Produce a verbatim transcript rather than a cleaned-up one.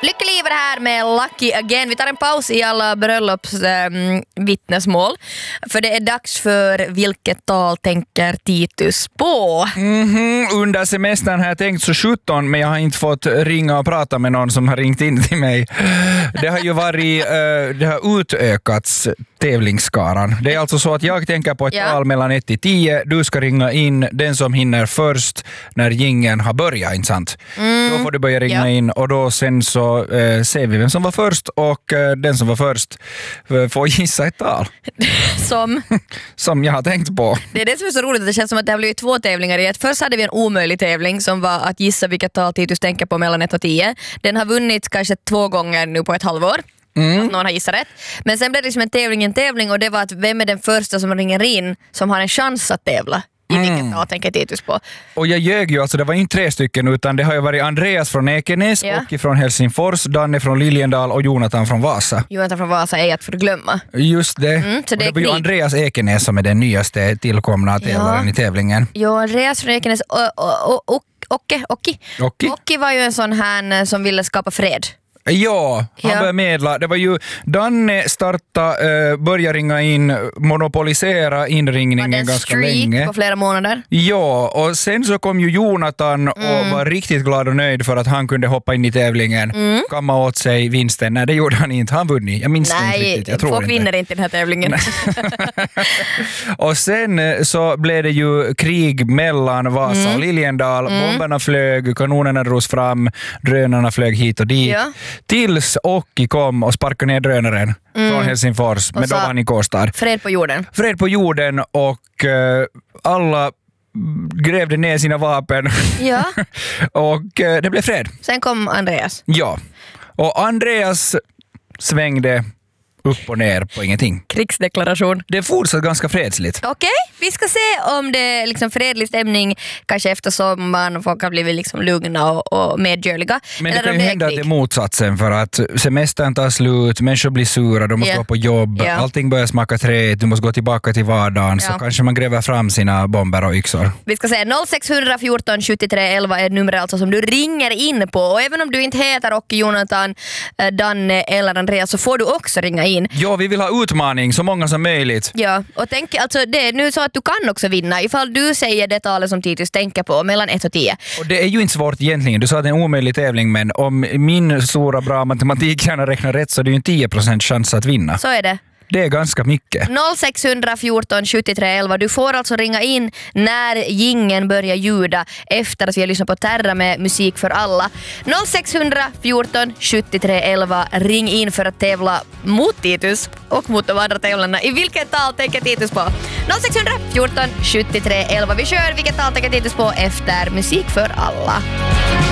Lyckeliv här med Lucky Again. Vi tar en paus i alla bröllopsvittnesmål. Ähm, för det är dags för vilket tal tänker Titus på? Mm-hmm. Under semestern har jag tänkt så sjutton, men jag har inte fått ringa och prata med någon som har ringt in till mig. Det har ju varit, uh, det har utökats tävlingsskaran. Det är alltså så att jag tänker på ett ja. tal mellan ett till tio. Du ska ringa in den som hinner först när jingeln har börjat, inte sant? Mm. Då får du börja ringa ja. in och då sen så uh, ser vi vem som var först och uh, den som var först uh, får gissa ett tal. Som? Som jag har tänkt på. Det är det som är så roligt, det känns som att det har blivit två tävlingar i ett. Först hade vi en omöjlig tävling som var att gissa vilket tal Titus tänker på mellan ett och tio. Den har vunnit kanske två gånger nu på ett halvår. Mm. Att någon har gissat rätt. Men sen blev det liksom en tävling en tävling och det var att vem är den första som ringer in som har en chans att tävla. I vilket mm. tal tänker Titus på. Och jag ljög ju, alltså det var inte tre stycken utan det har ju varit Andreas från Ekenäs ja. och från Helsingfors, Danne från Liljendal och Jonathan från Vasa. Jonathan från Vasa är att förglömma. Just det. Mm, så det, det var ju Andreas Ekenäs som är den nyaste tillkomna tävlaren ja. i tävlingen. Jo, Andreas från Ekenäs och, och, och, och Ocke, Ocki. Ocki. Ocki var ju en sån här som ville skapa fred. Ja, han ja. började medla. Det var ju Danne starta, uh, börja ringa in, monopolisera inringningen ganska länge. På flera månader. Ja, och sen så kom ju Jonathan mm. och var riktigt glad och nöjd för att han kunde hoppa in i tävlingen. Mm. Kamma åt sig vinsten. Nej, det gjorde han inte. Han vunnit. Jag minns Nej, inte riktigt. Jag tror folk inte. vinner inte den här tävlingen. Och sen så blev det ju krig mellan Vasa mm. och Liljendal. Mm. Bomberna flög, kanonerna dros fram, drönarna flög hit och dit. Ja. Tills Ocki kom och sparkade ner drönaren mm. från Helsingfors med Dovani Kostar. Fred på jorden. Fred på jorden och uh, alla grävde ner sina vapen. Ja. och uh, det blev fred. Sen kom Andreas. Ja. Och Andreas svängde upp och ner på ingenting. Krigsdeklaration. Det är fortsatt ganska fredsligt. Okej, okay. Vi ska se om det är liksom fredlig stämning kanske efter sommaren och folk har blivit liksom lugna och, och medgörliga. Men det kan ju det hända att det är motsatsen för att semestern tar slut, människor blir sura, de måste yeah. gå på jobb, yeah. allting börjar smaka trä, du måste gå tillbaka till vardagen ja. så kanske man gräver fram sina bomber och yxor. Vi ska se noll sex ett fyra sjuttiotre elva är numret alltså som du ringer in på och även om du inte heter Ocki, Jonathan, Danne eller Andreas så får du också ringa in. Ja, vi vill ha utmaning, så många som möjligt. Ja, och tänk, alltså det är nu så att du kan också vinna ifall du säger det talet som Titus tänker på mellan ett och tio. Och det är ju inte svårt egentligen, du sa att det är en omöjlig tävling men om min stora bra matematik gärna räknar rätt så är det ju en tio procent chans att vinna. Så är det. Det är ganska mycket. noll sex ett fyra sjuttiotre elva. Du får alltså ringa in när jingeln börjar ljuda efter att vi har lyssnat på Terra med musik för alla. noll sex ett fyra sjuttiotre elva. Ring in för att tävla mot Titus och mot de andra tävlarna. I vilket tal tänker Titus på? noll sex ett fyra sjuttiotre elva. Vi kör vilket tal tänker Titus på efter musik för alla.